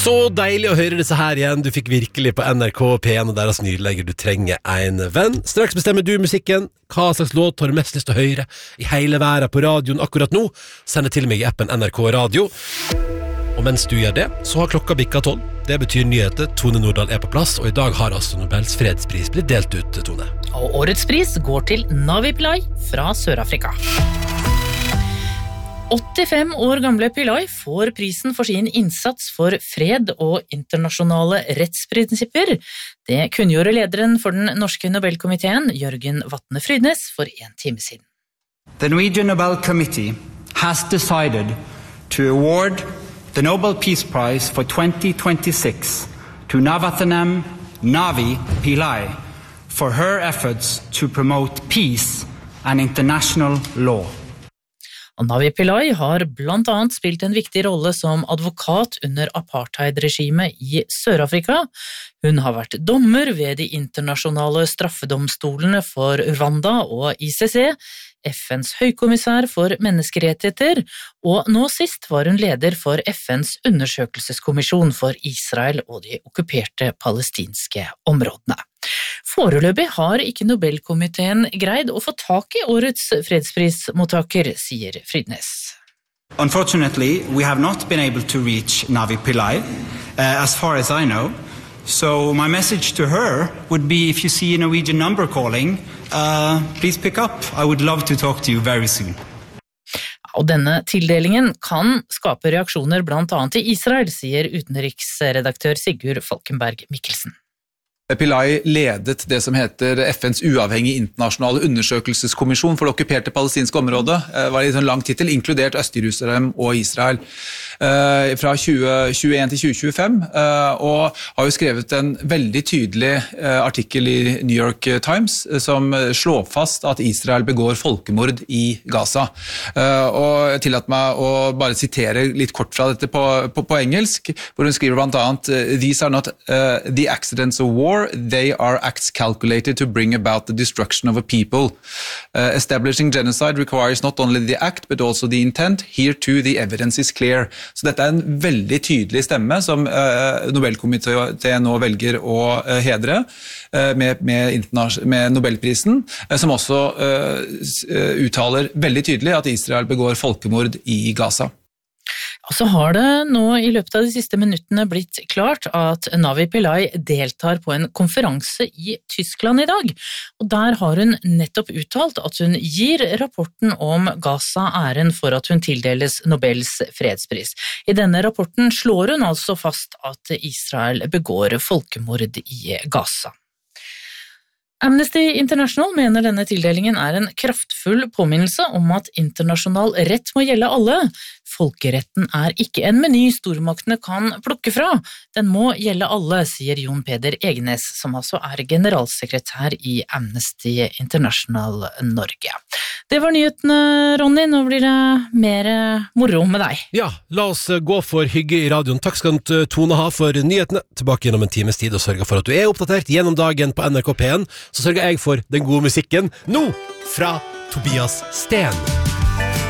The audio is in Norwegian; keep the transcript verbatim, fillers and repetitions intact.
Så deilig å høre disse her igjen. Du fikk virkelig på N R K P en og deres nydelegger Du trenger en venn. Straks bestemmer du musikken. Hva slags låt har du mest lyst til å høre i hele verden på radioen akkurat nå? Send det til meg i appen N R K Radio. Og mens du gjør det, så har klokka bikka tolv. Det betyr nyheter. Tone Nordahl er på plass, og i dag har altså Nobels fredspris blitt delt ut, Tone. Og årets pris går til Navi Pillai fra Sør-Afrika. åttifem år gamle Pillai får prisen for sin innsats for fred og internasjonale rettsprinsipper. Det kunngjorde lederen for den norske Nobelkomiteen, Jørgen Vatne Frydnes, for en time siden. The Norwegian Nobel Committee has decided to award the Nobel Peace Prize for twenty twenty-six to Navathanem Navi Pillai for her efforts to promote peace and international law. Og Navi Pillai har blant annet spilt en viktig rolle som advokat under apartheid-regimet i Sør-Afrika. Hun har vært dommer ved de internasjonale straffedomstolene for Rwanda og I C C, F N's høykommissær for menneskerettigheter, og nå sist var hun leder for F N's undersøkelseskommisjon for Israel og de okkuperte palestinske områdene. Foreløpig har ikke Nobelkomiteen greid å få tak i årets fredsprismottaker, sier Frydnes. Unfortunately, we have not been able to reach Navi Pillai, uh, as far as I know. So my message to her would be, if you see a Norwegian number calling, uh, please pick up. I would love to talk to you very soon. Og denne tildelingen kan skape reaksjoner blant annet i Israel, sier utenriksredaktør Sigurd Falkenberg Mikkelsen. Pillai ledet det som heter F N's uavhengige internasjonale undersøkelseskommisjon for det okkuperte palestinske området. Det var en lang titel, inkludert Øst-Jerusalem og Israel, fra tjue tjueen til tjue tjuefem, og har jo skrevet en veldig tydelig artikkel i New York Times som slår fast at Israel begår folkemord i Gaza. Og jeg tillater meg å bare sitere litt kort fra dette på, på, på engelsk, hvor hun skriver blant annet «These are not uh, the accidents of war, they are acts calculated to bring about the destruction of a people. Uh, establishing genocide requires not only the act, but also the intent. Here too, the evidence is clear». Så dette er en veldig tydelig stemme som uh, Nobelkomiteen nå velger å uh, hedre uh, med, med, med Nobelprisen, uh, som også uh, uttaler veldig tydelig at Israel begår folkemord i Gaza. Og så har det nå i løpet av de siste minuttene blitt klart at Navi Pillai deltar på en konferanse i Tyskland i dag, og der har hun nettopp uttalt at hun gir rapporten om Gaza æren for at hun tildeles Nobels fredspris. I denne rapporten slår hun altså fast at Israel begår folkemord i Gaza. Amnesty International mener denne tildelingen er en kraftfull påminnelse om at internasjonal rett må gjelde alle. Folkeretten er ikke en meny stormaktene kan plukke fra. Den må gjelde alle, sier Jon Peder Egenes, som altså er generalsekretær i Amnesty International Norge. Det var nyhetene, Ronny. Nå blir det mer moro med deg. Ja, la oss gå for hygge i radioen. Takk skal du, Tone, ha for nyhetene. Tilbake gjennom en times tid og sørge for at du er oppdatert gjennom dagen på N R K P en. Så sørger jeg for den gode musikken nå fra Tobias Sten.